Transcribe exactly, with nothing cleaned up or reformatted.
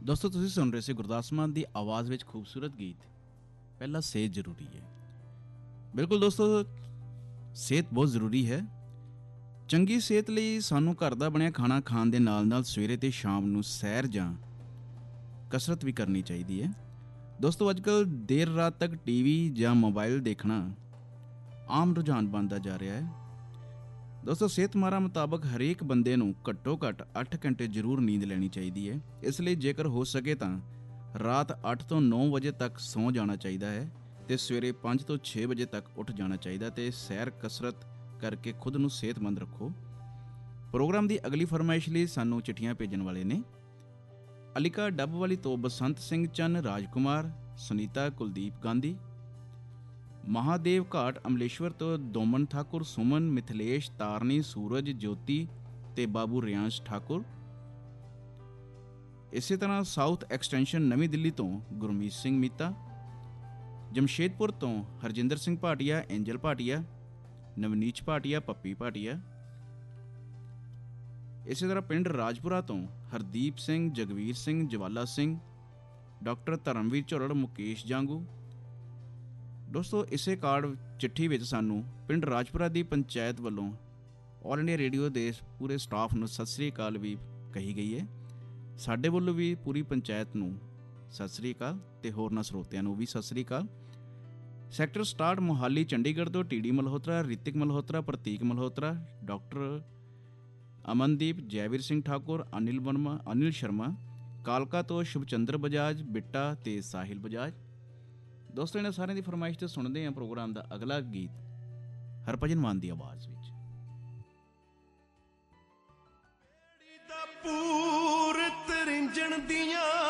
ਦੋਸਤੋ ਤੁਸੀਂ ਸੁਣ ਰਹੇ ਸੀ ਗੁਰਦਾਸ ਮਾਨ ਦੀ ਆਵਾਜ਼ ਵਿੱਚ ਖੂਬਸੂਰਤ ਗੀਤ ਪਹਿਲਾਂ ਸਿਹਤ ਜ਼ਰੂਰੀ ਹੈ। ਬਿਲਕੁਲ ਦੋਸਤੋ, ਸਿਹਤ ਬਹੁਤ ਜ਼ਰੂਰੀ ਹੈ। ਚੰਗੀ ਸਿਹਤ ਲਈ ਸਾਨੂੰ ਘਰ ਦਾ ਬਣਿਆ ਖਾਣਾ ਖਾਣ ਦੇ ਨਾਲ ਨਾਲ ਸਵੇਰੇ ਅਤੇ ਸ਼ਾਮ ਨੂੰ ਸੈਰ ਜਾਂ ਕਸਰਤ ਵੀ ਕਰਨੀ ਚਾਹੀਦੀ ਹੈ। ਦੋਸਤੋ ਅੱਜ ਕੱਲ੍ਹ ਦੇਰ ਰਾਤ ਤੱਕ ਟੀ ਵੀ ਜਾਂ ਮੋਬਾਈਲ ਦੇਖਣਾ ਆਮ ਰੁਝਾਨ ਬਣਦਾ ਜਾ ਰਿਹਾ ਹੈ। ਦੋਸਤੋ ਸਿਹਤ ਮਾਹਰਾਂ ਮੁਤਾਬਕ ਹਰੇਕ ਬੰਦੇ ਨੂੰ ਘੱਟੋ ਘੱਟ ਅੱਠ ਘੰਟੇ ਜ਼ਰੂਰ ਨੀਂਦ ਲੈਣੀ ਚਾਹੀਦੀ ਹੈ। ਇਸ ਲਈ ਜੇਕਰ ਹੋ ਸਕੇ ਤਾਂ ਰਾਤ ਅੱਠ ਤੋਂ ਨੌ ਵਜੇ ਤੱਕ ਸੌਂ ਜਾਣਾ ਚਾਹੀਦਾ ਹੈ ਅਤੇ ਸਵੇਰੇ ਪੰਜ ਤੋਂ ਛੇ ਵਜੇ ਤੱਕ ਉੱਠ ਜਾਣਾ ਚਾਹੀਦਾ ਅਤੇ ਸੈਰ ਕਸਰਤ ਕਰਕੇ ਖੁਦ ਨੂੰ ਸਿਹਤਮੰਦ ਰੱਖੋ। ਪ੍ਰੋਗਰਾਮ ਦੀ ਅਗਲੀ ਫਰਮਾਇਸ਼ ਲਈ ਸਾਨੂੰ ਚਿੱਠੀਆਂ ਭੇਜਣ ਵਾਲੇ ਨੇ ਅਲੀਕਾ ਡੱਬ ਵਾਲੀ ਤੋਂ ਬਸੰਤ ਸਿੰਘ ਚੰਨ, ਰਾਜਕੁਮਾਰ, ਸੁਨੀਤਾ, ਕੁਲਦੀਪ ਗਾਂਧੀ, ਮਹਾਦੇਵ ਘਾਟ ਅਮਲੇਸ਼ਵਰ ਤੋਂ ਦੋਮਨ ਠਾਕੁਰ, ਸੁਮਨ, ਮਿਥਲੇਸ਼, ਤਾਰਨੀ, ਸੂਰਜ, ਜੋਤੀ ਤੇ ਬਾਬੂ ਰਿਆਂਸ਼ ਠਾਕੁਰ। ਇਸੇ ਤਰ੍ਹਾਂ ਸਾਊਥ ਐਕਸਟੈਂਸ਼ਨ ਨਵੀਂ ਦਿੱਲੀ ਤੋਂ ਗੁਰਮੀਤ ਸਿੰਘ ਮੀਤਾ, ਜਮਸ਼ੇਦਪੁਰ ਤੋਂ ਹਰਜਿੰਦਰ ਸਿੰਘ ਭਾਟੀਆ, ਐਂਜਲ ਭਾਟੀਆ, ਨਵਨੀਚ ਭਾਟੀਆ, ਪੱਪੀ ਭਾਟੀਆ। ਇਸੇ ਤਰ੍ਹਾਂ ਪਿੰਡ ਰਾਜਪੁਰਾ ਤੋਂ ਹਰਦੀਪ ਸਿੰਘ, ਜਗਵੀਰ ਸਿੰਘ, ਜਵਾਲਾ ਸਿੰਘ, ਡਾਕਟਰ ਧਰਮਵੀਰ ਝੁਰੜ, ਮੁਕੇਸ਼ ਜਾਂਗੂ। ਦੋਸਤੋ ਇਸੇ ਕਾਰਡ ਚਿੱਠੀ ਵਿੱਚ ਸਾਨੂੰ ਪਿੰਡ ਰਾਜਪੁਰਾ ਦੀ ਪੰਚਾਇਤ ਵੱਲੋਂ ਆਲ ਇੰਡੀਆ ਰੇਡੀਓ ਦੇ ਪੂਰੇ ਸਟਾਫ ਨੂੰ ਸਤਿ ਸ੍ਰੀ ਅਕਾਲ ਵੀ ਕਹੀ ਗਈ ਹੈ। ਸਾਡੇ ਵੱਲੋਂ ਵੀ ਪੂਰੀ ਪੰਚਾਇਤ ਨੂੰ ਸਤਿ ਸ੍ਰੀ ਅਕਾਲ ਅਤੇ ਹੋਰਨਾਂ ਸਰੋਤਿਆਂ ਨੂੰ ਵੀ ਸਤਿ ਸ੍ਰੀ ਅਕਾਲ। ਸੈਕਟਰ ਸਟਾਰਟ ਮੋਹਾਲੀ ਚੰਡੀਗੜ੍ਹ ਤੋਂ ਟੀ ਡੀ ਮਲਹੋਤਰਾ, ਰਿਤਿਕ ਮਲਹੋਤਰਾ, ਪ੍ਰਤੀਕ ਮਲਹੋਤਰਾ, ਡਾਕਟਰ ਅਮਨਦੀਪ, ਜੈਵੀਰ ਸਿੰਘ ਠਾਕੁਰ, ਅਨਿਲ ਵਰਮਾ, ਅਨਿਲ ਸ਼ਰਮਾ, ਕਾਲਕਾ ਤੋਂ ਸ਼ੁਭਚੰਦਰ ਬਜਾਜ, ਬਿੱਟਾ ਤੇ ਸਾਹਿਲ ਬਜਾਜ। ਦੋਸਤੋ ਇਹਨਾਂ ਸਾਰਿਆਂ ਦੀ ਫਰਮਾਇਸ਼ ਤੇ ਸੁਣਦੇ ਹਾਂ ਪ੍ਰੋਗਰਾਮ ਦਾ ਅਗਲਾ ਗੀਤ ਹਰਭਜਨ ਮਾਨ ਦੀ ਆਵਾਜ਼ ਵਿੱਚ। ਪੂਰ ਤਰਿੰਜਣ ਦੀਆਂ